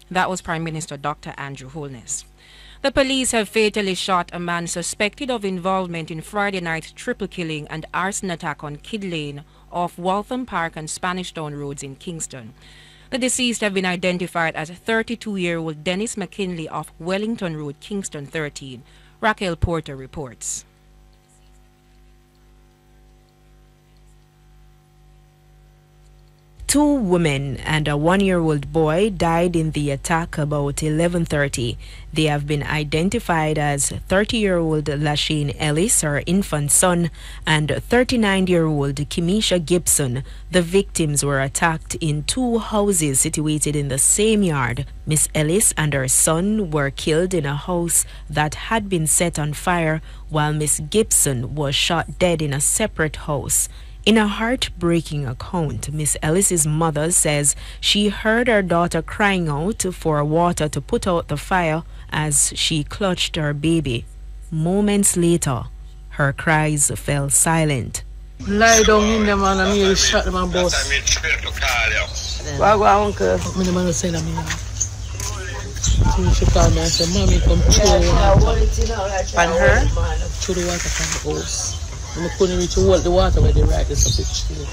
That was Prime Minister Dr. Andrew Holness. The police have fatally shot a man suspected of involvement in Friday night's triple killing and arson attack on Kidd Lane off Waltham Park and Spanish Town roads in Kingston. The deceased have been identified as 32-year-old Dennis McKinley of Wellington Road, Kingston 13. Raquel Porter reports. Two women and a 1-year-old boy died in the attack about 11:30. They have been identified as 30-year-old Lashane Ellis, her infant son, and 39-year-old Kimisha Gibson. The victims were attacked in two houses situated in the same yard. Miss Ellis and her son were killed in a house that had been set on fire, while Miss Gibson was shot dead in a separate house. In a heartbreaking account, Miss Ellis's mother says she heard her daughter crying out for water to put out the fire as she clutched her baby. Moments later, her cries fell silent. Lie down in them and I nearly shot them on both. Go, uncle. I'm the man who said that me. She called me and said, Mommy, come throw water. And her? Throw the water from the house. I couldn't reach the water where they ride this up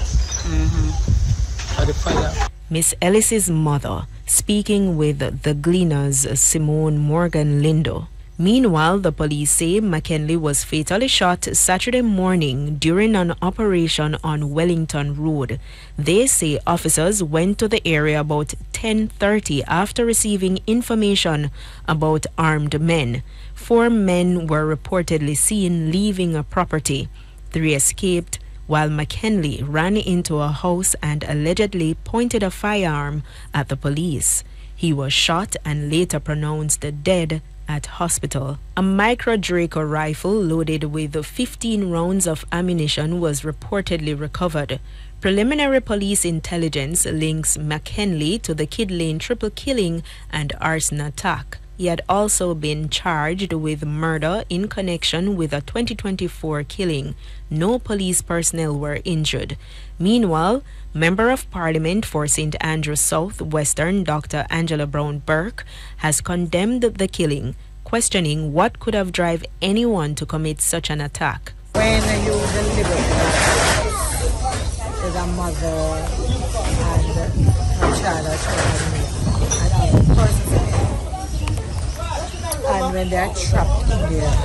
the fire. Miss Ellis's mother speaking with the Gleaners Simone Morgan Lindo. Meanwhile, the police say McKinley was fatally shot Saturday morning during an operation on Wellington Road. They say officers went to the area about 10:30 after receiving information about armed men. 4 men were reportedly seen leaving a property. 3 escaped, while McKinley ran into a house and allegedly pointed a firearm at the police. He was shot and later pronounced dead at hospital. A micro Draco rifle loaded with 15 rounds of ammunition was reportedly recovered. Preliminary police intelligence links McKinley to the Kidd Lane triple killing and arson attack. He had also been charged with murder in connection with a 2024 killing. No police personnel were injured. Meanwhile, Member of Parliament for St. Andrews South Western Dr. Angela Brown Burke has condemned the killing, questioning what could have driven anyone to commit such an attack. When you deliver to the mother and her child and other persons, and when they are trapped in there,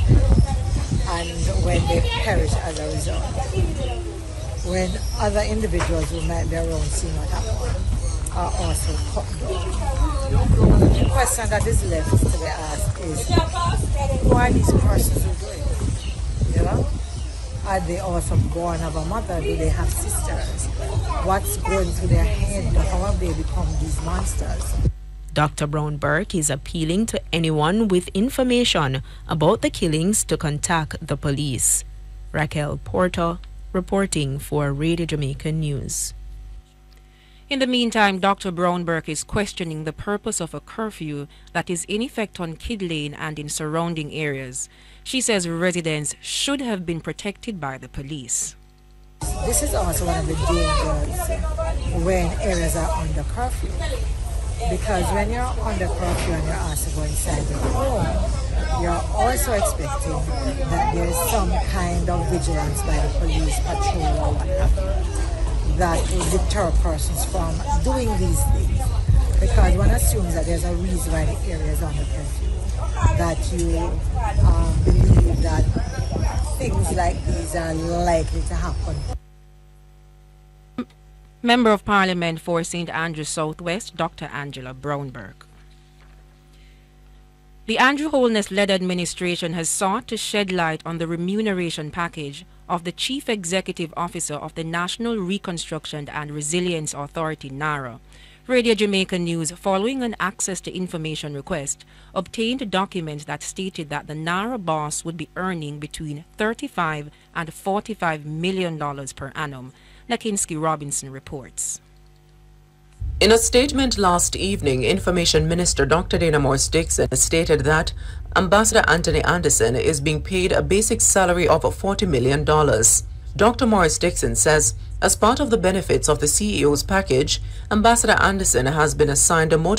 and when they perish as a result, when other individuals who might be around see what happened are also cut down. The question that is left to be asked is, who are these persons who do it? You know? Are they also born of a mother? Do they have sisters? What's going through their head? How have they become these monsters? Dr. Brown Burke is appealing to anyone with information about the killings to contact the police. Raquel Porter reporting for Radio Jamaica News. In the meantime, Dr. Brown Burke is questioning the purpose of a curfew that is in effect on Kidd Lane and in surrounding areas. She says residents should have been protected by the police. This is also one of the dangers when areas are under curfew. Because when you're under curfew and you're asked to go inside your home, you're also expecting that there's some kind of vigilance by the police patrol or what have you that will deter persons from doing these things. Because one assumes that there's a reason why the area is under curfew, that you believe that things like these are likely to happen. Member of Parliament for St. Andrews Southwest, Dr. Angela Brown Burke. The Andrew Holness-led administration has sought to shed light on the remuneration package of the Chief Executive Officer of the National Reconstruction and Resilience Authority, NARA. Radio Jamaica News, following an access to information request, obtained documents that stated that the NARA boss would be earning between $35 and $45 million per annum. Lakinsky Robinson reports. In a statement last evening, Information Minister Dr. Dana Morris-Dixon stated that Ambassador Anthony Anderson is being paid a basic salary of $40 million. Dr. Morris-Dixon says, as part of the benefits of the CEO's package, Ambassador Anderson has been assigned a motor